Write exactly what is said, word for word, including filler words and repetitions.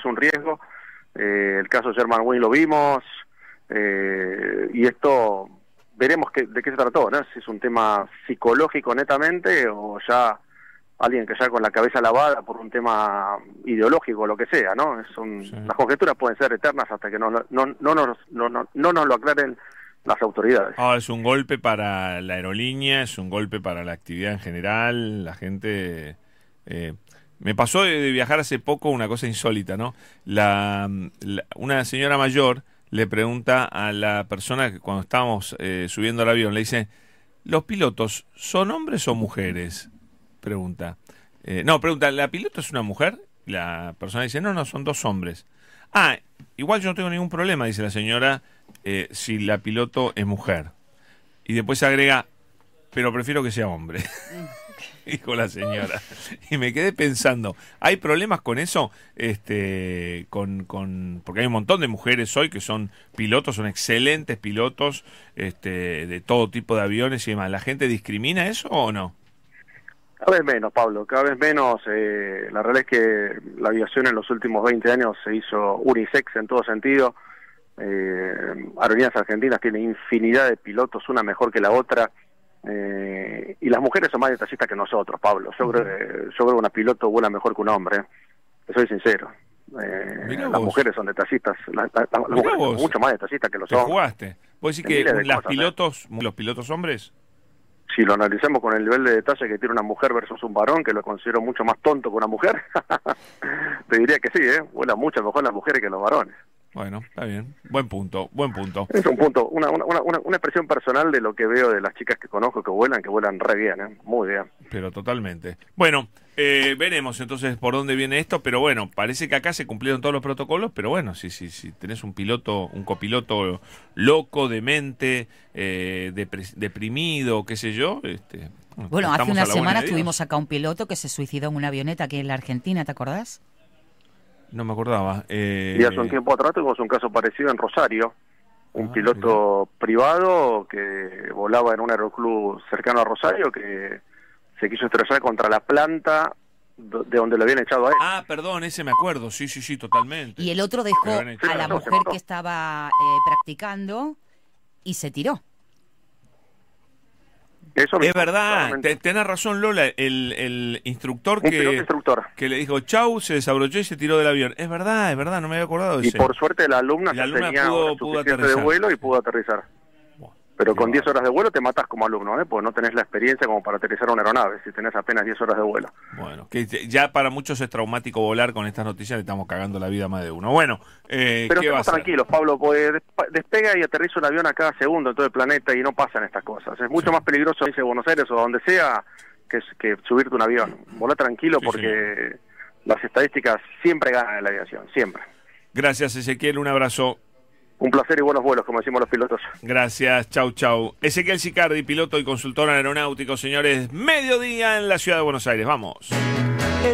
un riesgo. Eh, el caso de Germanwings lo vimos, eh, y esto veremos que, de qué se trató, ¿no? Si es un tema psicológico netamente o ya alguien que ya con la cabeza lavada por un tema ideológico o lo que sea, ¿no? Son, sí. Las conjeturas pueden ser eternas hasta que no, no, no, no, nos, no, no, no nos lo aclaren las autoridades. Ahora, es un golpe para la aerolínea, es un golpe para la actividad en general, la gente... Eh, me pasó de, de viajar hace poco una cosa insólita, ¿no? La, la, una señora mayor le pregunta a la persona que cuando estábamos eh, subiendo al avión, le dice, ¿los pilotos son hombres o mujeres? Pregunta. Eh, no, pregunta, ¿la piloto es una mujer? La persona dice, no, no, son dos hombres. Ah, igual yo no tengo ningún problema, dice la señora, eh, si la piloto es mujer. Y después agrega, pero prefiero que sea hombre. Dijo la señora. Y me quedé pensando, ¿hay problemas con eso? Este, con, con, porque hay un montón de mujeres hoy que son pilotos, son excelentes pilotos, este, de todo tipo de aviones y demás. ¿La gente discrimina eso o no? Cada vez menos, Pablo, cada vez menos. Eh, la realidad es que la aviación en los últimos veinte años se hizo unisex en todo sentido. Eh, Aerolíneas Argentinas tienen infinidad de pilotos, una mejor que la otra. Eh, y las mujeres son más detallistas que nosotros, Pablo. Yo creo, eh, yo creo que una piloto vuela mejor que un hombre, eh. soy sincero. Eh, las vos. mujeres son detallistas, la, la, la, las mujeres son mucho más detallistas que los hombres. ¿Jugaste? ¿Vos decís que las cosas, pilotos, eh? los pilotos hombres? Si lo analizamos con el nivel de detalle que tiene una mujer versus un varón, que lo considero mucho más tonto que una mujer, te diría que sí, ¿eh? Vuelan mucho mejor las mujeres que los varones. Bueno, está bien. Buen punto, buen punto. Es un punto, una, una, una, una expresión personal de lo que veo de las chicas que conozco que vuelan, que vuelan re bien, ¿eh? Muy bien. Pero totalmente. Bueno, eh, veremos entonces por dónde viene esto, pero bueno, parece que acá se cumplieron todos los protocolos, pero bueno, si sí, sí, sí, tenés un piloto, un copiloto loco, demente, eh, depre- deprimido, qué sé yo, este... Bueno, hace una semana tuvimos acá un piloto que se suicidó en una avioneta aquí en la Argentina, ¿te acordás? No me acordaba. Eh... Y hace un tiempo atrás tuvimos un caso parecido en Rosario, un ah, piloto mira. privado que volaba en un aeroclub cercano a Rosario que se quiso estrellar contra la planta de donde lo habían echado a él. Ah, perdón, ese me acuerdo, sí, sí, sí, totalmente. Y el otro dejó a la mujer que estaba eh, practicando y se tiró. Eso es verdad, te, tenés razón Lola, el, el instructor que, instructor que le dijo chau, se desabrochó y se tiró del avión. Es verdad, es verdad, no me había acordado de y eso. Y por suerte la alumna, la alumna tenía pudo, pudo aterrizar de vuelo y pudo aterrizar. Bueno, pero con diez horas de vuelo te matás como alumno, ¿eh? Porque no tenés la experiencia como para aterrizar una aeronave, si tenés apenas diez horas de vuelo. Bueno, que ya para muchos es traumático volar, con estas noticias le estamos cagando la vida a más de uno. Bueno, eh, pero ¿qué va a hacer? Tranquilos, Pablo, porque despega y aterriza un avión a cada segundo en todo el planeta y no pasan estas cosas. Es mucho sí. más peligroso irse a Buenos Aires o donde sea que, que subirte un avión. Volá tranquilo sí, porque sí. las estadísticas siempre ganan en la aviación, siempre. Gracias, Ezequiel, un abrazo. Un placer y buenos vuelos, como decimos los pilotos. Gracias, chau, chau. Ezequiel Sicardi, piloto y consultor aeronáutico, señores, mediodía en la ciudad de Buenos Aires. Vamos.